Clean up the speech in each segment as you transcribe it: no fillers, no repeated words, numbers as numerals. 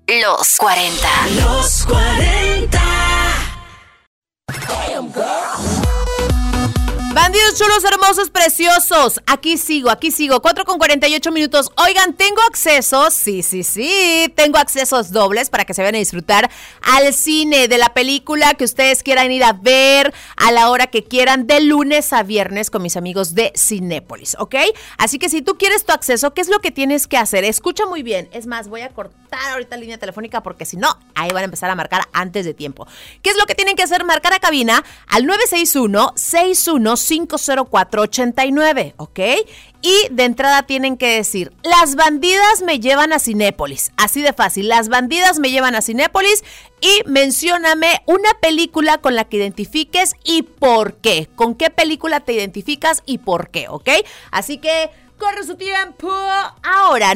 Los 40. Los 40. Bandidos chulos, hermosos, preciosos. Aquí sigo. 4:48. Oigan, tengo accesos. Sí. Tengo accesos dobles para que se vayan a disfrutar al cine de la película que ustedes quieran ir a ver a la hora que quieran, de lunes a viernes con mis amigos de Cinépolis, ¿ok? Así que si tú quieres tu acceso, ¿qué es lo que tienes que hacer? Escucha muy bien. Es más, voy a cortar ahorita la línea telefónica porque si no, ahí van a empezar a marcar antes de tiempo. ¿Qué es lo que tienen que hacer? Marcar a cabina al 961-6150489, ¿ok? Y de entrada tienen que decir: las bandidas me llevan a Cinépolis. Así de fácil, las bandidas me llevan a Cinépolis. Y mencióname una película con la que identifiques y por qué. ¿Con qué película te identificas y por qué? ¿Ok? Así que corre su tiempo. Ahora,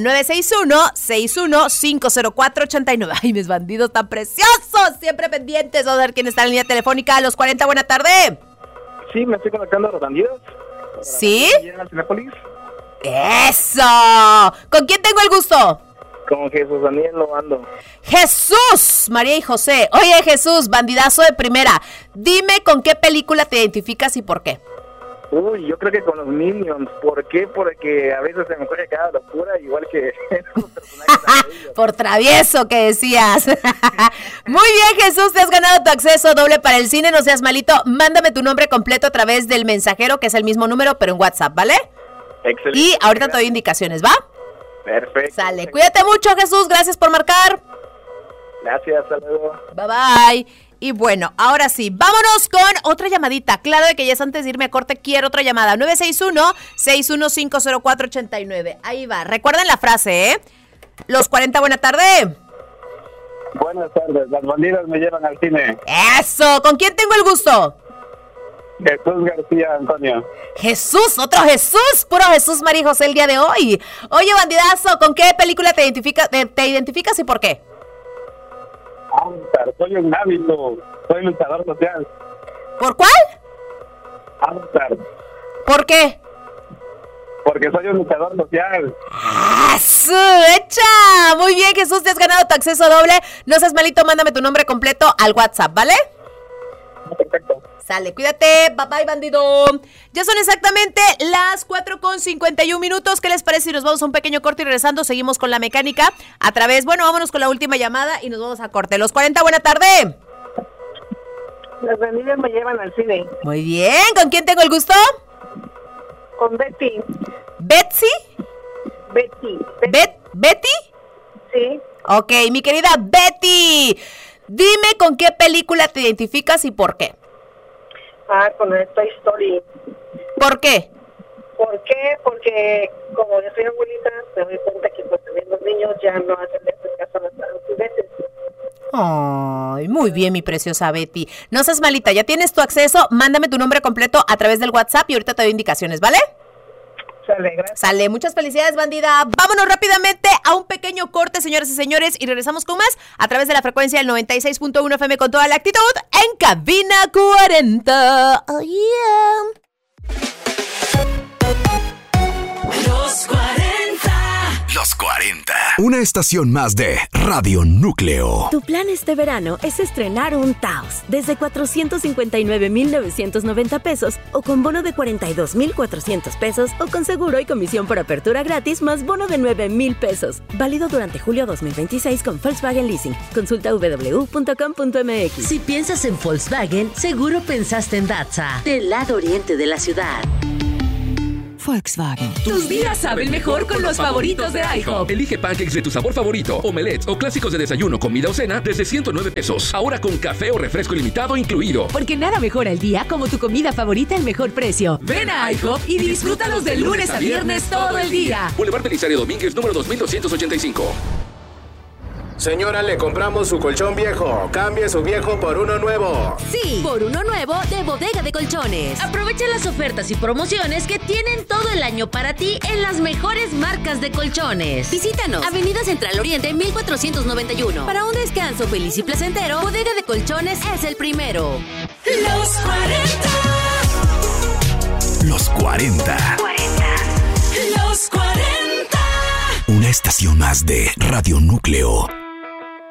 961-6150489. Ay, mis bandidos tan preciosos, siempre pendientes. Vamos a ver quién está en la línea telefónica. A los 40, buena tarde. Sí, me estoy conectando a los bandidos. ¿Sí? ¿Llegan a Cinépolis? ¡Eso! ¿Con quién tengo el gusto? Con Jesús Daniel Lobando. ¡Jesús! María y José. Oye, Jesús, bandidazo de primera. Dime con qué película te identificas y por qué. Uy, yo creo que con los Minions. ¿Por qué? Porque a veces se me ocurre cada locura, igual que los personajes. Por travieso que decías. Muy bien, Jesús, te has ganado tu acceso doble para el cine. No seas malito. Mándame tu nombre completo a través del mensajero, que es el mismo número, pero en WhatsApp, ¿vale? Excelente. Y ahorita te doy indicaciones, ¿va? Perfecto. Sale. Cuídate mucho, Jesús. Gracias por marcar. Gracias, hasta luego. Bye, bye. Y bueno, ahora sí, vámonos con otra llamadita. Claro de que ya es antes de irme a corte, quiero otra llamada. 961-6150489. Ahí va. Recuerden la frase, ¿eh? Los 40, buena tarde. Buenas tardes, las bandidas me llevan al cine. ¡Eso! ¿Con quién tengo el gusto? Jesús García Antonio. ¡Jesús! ¡Otro Jesús! Puro Jesús, María y José el día de hoy. Oye, bandidazo, ¿con qué película te identificas y por qué? Avatar, soy un hábito, soy luchador social. ¿Por cuál? Avatar, ¿Por qué? porque soy un luchador social. ¡Eso! ¡Hecha! Muy bien, Jesús, te has ganado tu acceso doble. No seas malito, mándame tu nombre completo al WhatsApp, ¿vale? Perfecto. Sale, cuídate, bye bye, bandido. Ya son exactamente las 4:51. ¿Qué les parece si nos vamos a un pequeño corte y regresando seguimos con la mecánica a través, vámonos con la última llamada y nos vamos a corte. Los 40, buena tarde. Las bandidas me llevan al cine. Muy bien, ¿con quién tengo el gusto? Con Betty. ¿Betsy? Betty. ¿Betty? Sí. Ok, mi querida Betty, dime con qué película te identificas y por qué. Con el Toy Story. ¿Por qué? ¿Por qué? Porque como yo soy abuelita, me doy cuenta que pues también los niños ya no hacen caso a los juguetes. Ay, muy bien, mi preciosa Betty. No seas malita, ya tienes tu acceso. Mándame tu nombre completo a través del WhatsApp y ahorita te doy indicaciones, ¿vale? Sale, gracias. Sale, muchas felicidades, bandida. Vámonos rápidamente a un pequeño corte, señoras y señores, y regresamos con más a través de la frecuencia del 96.1 FM con toda la actitud en Cabina 40. Oh, yeah. Los 40. Los 40. Una estación más de Radio Núcleo. Tu plan este verano es estrenar un Taos desde 459,990 pesos o con bono de 42,400 pesos o con seguro y comisión por apertura gratis más bono de 9,000 pesos. Válido durante julio 2026 con Volkswagen Leasing. Consulta www.com.mx. Si piensas en Volkswagen, seguro pensaste en Datsa, del lado oriente de la ciudad. Volkswagen. Tus días saben mejor con los favoritos de IHOP. Elige pancakes de tu sabor favorito, omelets o clásicos de desayuno, comida o cena desde 109 pesos. Ahora con café o refresco ilimitado incluido. Porque nada mejora el día como tu comida favorita al mejor precio. Ven a IHOP y disfrútalos de lunes a viernes todo el día. Boulevard Belisario Domínguez, número 2285. Señora, le compramos su colchón viejo. Cambie su viejo por uno nuevo. Sí, por uno nuevo de Bodega de Colchones. Aprovecha las ofertas y promociones que tienen todo el año para ti en las mejores marcas de colchones. Visítanos, Avenida Central Oriente 1491. Para un descanso feliz y placentero, Bodega de Colchones es el primero. Los 40. Los 40. Los 40. Una estación más de Radio Núcleo.